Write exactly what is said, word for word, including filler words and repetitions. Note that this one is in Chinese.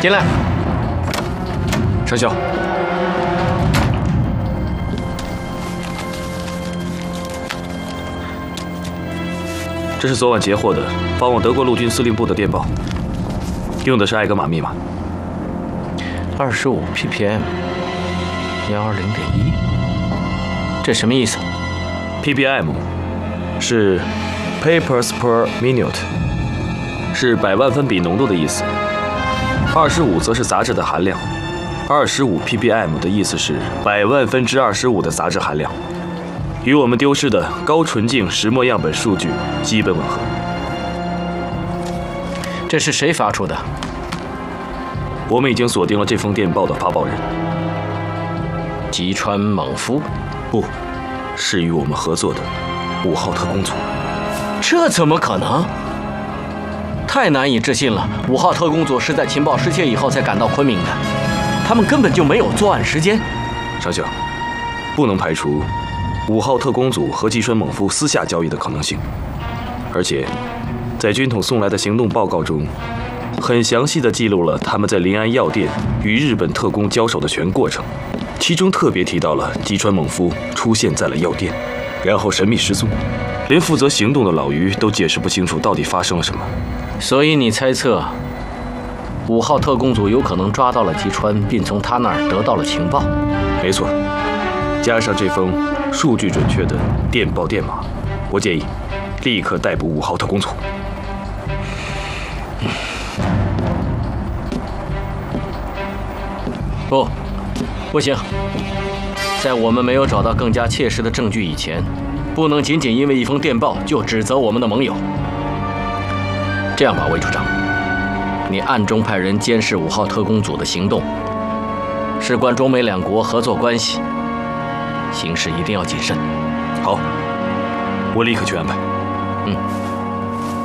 进来。 上校，这是昨晚截获的发往德国陆军司令部的电报，用的是艾格玛密码。 二十五 P P M， 幺二零点一，这什么意思 ？P P M 是 Papers per Minute， 是百万分比浓度的意思。二十五则是杂质的含量。二十五 P P M 的意思是百万分之二十五的杂质含量，与我们丢失的高纯净石墨样本数据基本吻合。 这是谁发出的？ 我们已经锁定了这封电报的发报人。 吉川猛夫？ 不，是与我们合作的五号特工组。 这怎么可能？太难以置信了！五号特工组是在情报失窃以后才赶到昆明的，他们根本就没有作案时间。 上校，不能排除五号特工组和吉川猛夫私下交易的可能性，而且在军统送来的行动报告中，很详细地记录了他们在临安药店与日本特工交手的全过程，其中特别提到了吉川猛夫出现在了药店，然后神秘失踪，连负责行动的老于都解释不清楚到底发生了什么。 所以你猜测，五号特工组有可能抓到了吉川，并从他那儿得到了情报？ 没错，加上这封数据准确的电报电码，我建议立刻逮捕五号特工组。 不，不行，在我们没有找到更加切实的证据以前，不能仅仅因为一封电报就指责我们的盟友。这样吧，魏处长，你暗中派人监视五号特工组的行动，事关中美两国合作关系，行事一定要谨慎。 好，我立刻去安排。 嗯。